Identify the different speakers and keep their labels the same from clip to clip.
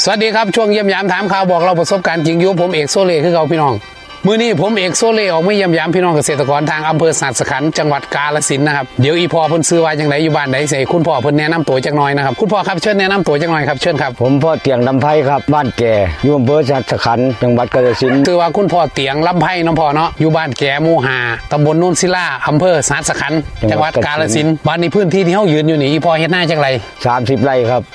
Speaker 1: สวัสดีครับช่วงเยี่ยมยามถามข่าวบอกเราประสบการณ์จริงอยู่ผมเอกโซเล่คือเราพี่น้องมื้อนี้ผมเอกโซเล่ออกมาเยี่ยมยามพี่น้องเกษตรกรทางอำเภอสัตสขันธ์จังหวัดกาฬสินธุ์นะครับเดี๋ยวอีพ่อเพิ่นซื้อว่าจังไดอยู่บ้านใดใส่คุณพ่อเพิ่นแนะนำตัวจักหน่อยนะครับคุณพ่อครับเชิญแนะนำตัวจักหน่อยครับเชิญครับ
Speaker 2: ผมพ่อเตียงลำไพครับบ้านแก่อยู่อำเภอสัตสขันธ์จังหวัดกาฬสินธุ์
Speaker 1: คือว่าคุณพ่อเตียงลำไพน้องพ่อเนาะอยู่บ้านแก่หมู่5ตำบลโนนศิลาอำเภอสัตสขันธ์จังหวัดกาฬสินธุ์บ้านนี้พื้นที่ที่เฮายืนอยู่นี่อีพ่อเฮ็ดหน้าจังไร
Speaker 2: 30 ไร่ครับ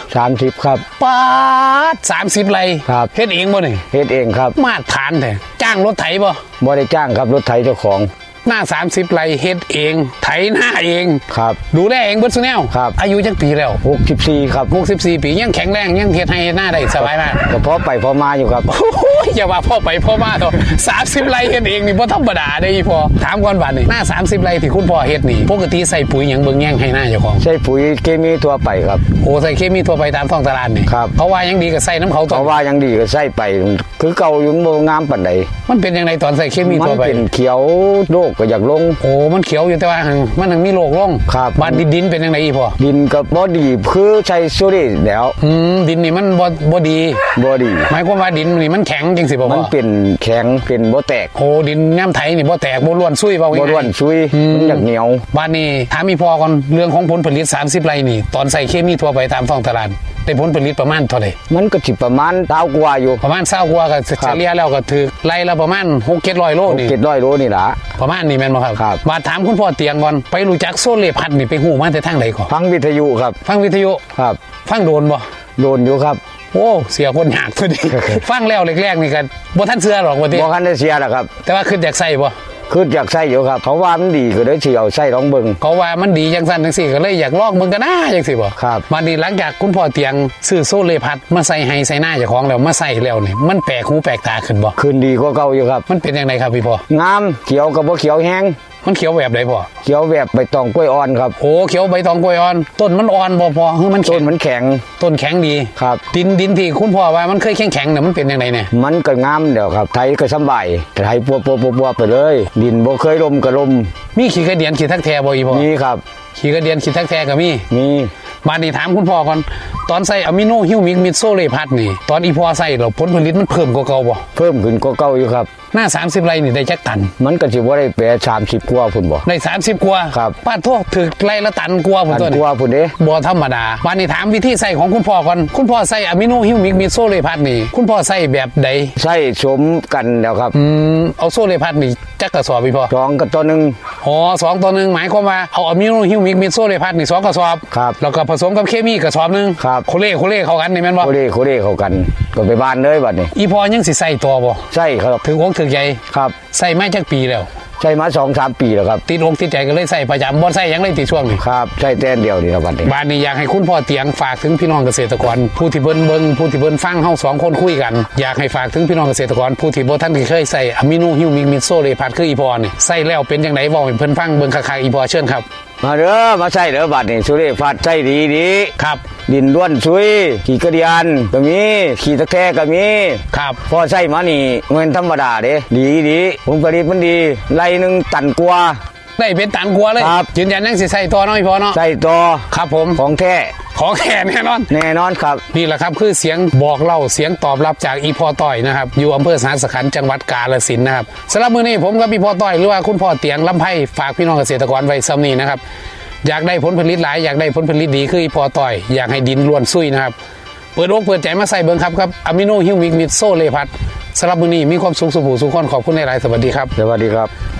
Speaker 2: 30ครับ
Speaker 1: ปาด30 ไร่
Speaker 2: ครับ
Speaker 1: เฮ็ดเองบ่นี่
Speaker 2: เฮ็ดเองครับ
Speaker 1: มาตรฐานแท้จ้างรถไถบ่
Speaker 2: ได้จ้างครับรถไถเจ้าของ
Speaker 1: หน้า30 ไร่เฮ็ดเองไถหน้าเอง
Speaker 2: ครับ
Speaker 1: ดูแลเองเบิดซุแนว
Speaker 2: ครับ
Speaker 1: อายุจักปีแล้ว
Speaker 2: 64ครับ
Speaker 1: 64ปียังแข็งแรงยังเฮ็ดให้หน้าได้สบายมาก
Speaker 2: ก็พอไปพอมาอยู่ครับ
Speaker 1: โอ้ยอย่าว่าพ่อไปพ่อมาเถอะ30 ไร่เฮ็ดเองนี่บ่ธรรมดาเด้อีพ่อถามก่อนบัดนี้หน้า30 ไร่ที่คุณพ่อเฮ็ดนี่ปกติใส่ปุ๋ยหยังเบิ่งแย่งให้หน้าเจ้าของ
Speaker 2: ใส่ปุ๋ยเคมีทั่วไปครับ
Speaker 1: โอ้ใส่เคมีทั่วไปตามท้องตลาดนี่
Speaker 2: ครับ
Speaker 1: เพราะว่ายังดีก็ใส่น้ำเขา
Speaker 2: เพราะว่ายังดีก็ใส่ไปคือเก่าอยู่บ่งามปานใด
Speaker 1: มันเป็นยังไงตอนใส่เคมีทั่วไป
Speaker 2: มันเป็นเขียวโรคก็อยากลง
Speaker 1: โอ้มันเขียวอยู่แต่ว่ามันมีโรคลง
Speaker 2: ครับ
Speaker 1: บ้านดินเป็นยังไงอีพ่อ
Speaker 2: ดินก็บ่ดีคือใช้โซเดีแล้ว
Speaker 1: ดินนี่มันบ่ดีหมายความว่าดินนี่มันแข็งจังสิบ่พ่อ
Speaker 2: มันเป็นแข็งเป็นบ่แตก
Speaker 1: โอ้ดินน้ำไถนี่บ่แตกบ่ร่วนซุยเว้าง่าย
Speaker 2: บ่ร่วนซุยมันอยากเหนียว
Speaker 1: บ้านนี้ถามอีพ่อก่อนเรื่องของผลผลิต30 ไร่นี่ตอนใส่เคมีทั่วไปตามท้องตลาดได้ผลผลิตประมาณเท่าไหร่
Speaker 2: มันก็สิประมาณ20 กว่าอยู่
Speaker 1: ประมาณ20 กว่าก็เฉลี่ยแล้วก็ถือไร่ละประมาณ 6-700 โลนี่
Speaker 2: 700 โลนี่ล่ะ
Speaker 1: ประมาณนี้แม่นบ่ครับมาถามคุณพ่อเตียงก่อนไปรู้จักโซเล่พัดนี่ไปฮู้มาแต่ทางใดก่อน
Speaker 2: ฟังวิทยุครับ
Speaker 1: ฟังวิทยุ
Speaker 2: ครับ
Speaker 1: ฟังโดนบ่
Speaker 2: โดนอยู่ครับ
Speaker 1: โอ้เสียคนยากตัวนี้ ฟังแล้วแรกๆนี่ก็บ่ทันเชื่อหรอกว่าติ
Speaker 2: บ่ทันได้เสียหรอกครับ
Speaker 1: แต่ว่าคิดอยากใส่บ่
Speaker 2: คืออยากใส่อยู่ครับเขาว่ามันดีก็เลยสิเอาใส่ลองเบิ่ง
Speaker 1: เขาว่ามันดีจังซั่นจังซี่ก็เลยอยากลองเบิ่งกันนะจังซี่บ่
Speaker 2: ครับ
Speaker 1: วันนี้หลังจากคุณพ่อเตียงซื้อโซเล่พัดมาใส่ให้ใส่หน้าเจ้าของแล้วมาใส่แล้วนี่มันแปลกหูแปลกตาขึ้นบ่
Speaker 2: ขึ้นดีกว่าเก่าอยู่ครับ
Speaker 1: มันเป็นจังไดครับพี่พ่อง
Speaker 2: ามเขียวก็บ่เขียวแห้ง
Speaker 1: มันเขียวแบบใดพ่อ
Speaker 2: เขียวแบบใบตองกล้วยอ่อนครับ
Speaker 1: โอ้เขียวใบตองกล้วยอ่อนต้นมันอ่อนบ่พอคือมัน
Speaker 2: ต้นมันแข็ง
Speaker 1: ต้นแข็งดี
Speaker 2: ครับ
Speaker 1: ดินที่คุณพ่อว่ามันเคยแข็งๆน่ะมันเป็นจังไดเนี่ย
Speaker 2: มันก็งามเดี๋ยวครับไถก็สบายไถปัวไปเลยดินบ่เคยลมก็ลม
Speaker 1: มีขี้กระเดียนขี้ทักแท้บ่อีพ่อ
Speaker 2: มีครับ
Speaker 1: ขี้กระเดียนขี้ทักแท้ก็มีมานี่ถามคุณพ่อก่อนตอนใส่อะมิโนฮิวมิกมิดโซเลพัดนี่ตอนอีพ่อใส่แล้วผลผลิตมันเพิ่มกว่าเก่าบ่
Speaker 2: เพิ่มขึ้นกว่าเก่าอยู่ครับ
Speaker 1: หน้า30 ไร่นี่ได้จักตัน
Speaker 2: มันก็สิบ่ได้แปร30 กว่าพุ่นบ่
Speaker 1: ได้30 กว่า
Speaker 2: ครับ
Speaker 1: ป้าโทษถึกไร่ละตันกว่าพุ่นตัว
Speaker 2: นี้กว่าพุ่นเด้
Speaker 1: บ่ธรรมดามานี่ถามวิธีใส่ของคุณพ่อก่อนคุณพ่อใส่อะมิโนฮิวมิกมิดโซเลพัดนี่คุณพ่อใส่แบบใด
Speaker 2: ใส่สมกันแล้วครับ
Speaker 1: เอาโซเลพัดนี่จักกระสอบพี่พ่อ
Speaker 2: 2กับตัวนึง
Speaker 1: อ๋อ2ตัวนึงหมายความว่าเอาอะมิโนฮิวมิกมิดโซเลพัดนี่2กระสอบ
Speaker 2: ครับ
Speaker 1: แล้วก็ผสมกับเคมีกระสอบนึง
Speaker 2: ครับ
Speaker 1: โคเล่เข้ากันนี่แม่นบ่
Speaker 2: โคเล่เข้ากันก็ไปบ้านเลยบัดนี้
Speaker 1: อีพ่อยังสิใส่ตัวบ่
Speaker 2: ใช่ครับ
Speaker 1: ถึงอกถึงใจ
Speaker 2: ครับ
Speaker 1: ใส่มาจักปีแล้ว
Speaker 2: ใช่มา 2-3 ปีแล้วครับ
Speaker 1: ติดอกติดใจก็เลยใส่ประจำบ่ใส่ยังเลยติดช่วงนี้
Speaker 2: ครับใส่แต่เดียวนี่ครับบัดนี้
Speaker 1: บ้านนี้อยากให้คุณพ่อเตียงฝากถึงพี่น้องเกษตรกรผู้ที่เบิ่งผู้ที่เบิ่งฟังเฮา2คนคุยกันอยากให้ฝากถึงพี่น้องเกษตรกรผู้ที่บ่ทันเคยใส่อะมิโนฮิวมิกมิดโซเลพัดคืออีพ่อนี่ใส่แล้วเป็นจังได๋เว้าให้เพิ่นฟังเบิ่งคักๆอีพ่อเชิญครับ
Speaker 2: มาเด้อมาใส่เด้อบัดนี้โซเลพัดใส่ดี
Speaker 1: ครับ
Speaker 2: ดินล้วนซุยขี้กระเดียนก็มีขี้ตะแคก็มี
Speaker 1: ครับ
Speaker 2: พอใส่มานี่เงินธรรมดาเด้ดีผลผลิตมันดีไร่นึงตันกว่า
Speaker 1: ได้เป็นตันกว่าเลยยืนยันยังสิใส่ต่อเนาะพี่พ่อเนาะ
Speaker 2: ใส่ต่อ
Speaker 1: ครับผม
Speaker 2: ของแท้
Speaker 1: แน่นอน
Speaker 2: ครับ
Speaker 1: นี่แหละครับคือเสียงบอกเล่าเสียงตอบรับจากอีพ่อต้อยนะครับอยู่อำเภอสัตสขันธ์จังหวัดกาฬสินธุ์นะครับสำหรับมื้อนี้ผมกับพี่พ่อต้อยหรือว่าคุณพ่อเตียงลำไพฝากพี่น้องเกษตรกรไว้ซ้ำนี้นะครับอยากได้ผลผลิตหลายอยากได้ผลผลิตดีคืออีพ่อต้อยอยากให้ดินล้วนซุยนะครับเปิดอกเปิดใจมาใส่เบิ่งครับอะมิโนฮิวมิกมิดโซเลพัดสำหรับมื้อนี้มีความสุขสุขคนขอบคุณหลายๆสวัสดีครับ
Speaker 2: สวัสดีครับ